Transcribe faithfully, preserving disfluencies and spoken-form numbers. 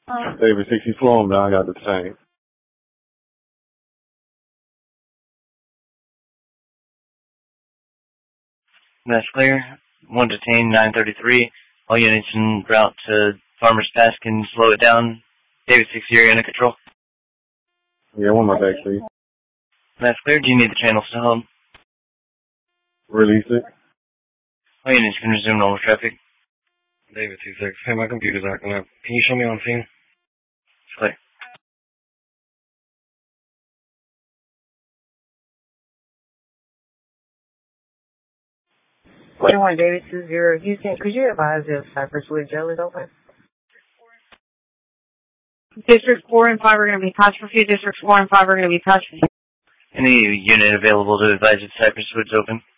David sixty-four, I'm down, I got the same. That's clear. One detained, nine thirty-three. All units en route to Farmers Pass can slow it down. David sixty, you're under control. Yeah, one more back, please. That's clear. Do you need the channels to hold? Release it. All units can resume normal traffic. David two six. Hey, my computer's acting up. Can you show me on scene? It's clear. twenty-one David two zero Houston, could you advise if Cypress Wood Jail is open? District four and five are going to be patched for you. Districts four and five are going to be patched for you. Any unit available to advise if Cypress Wood's open?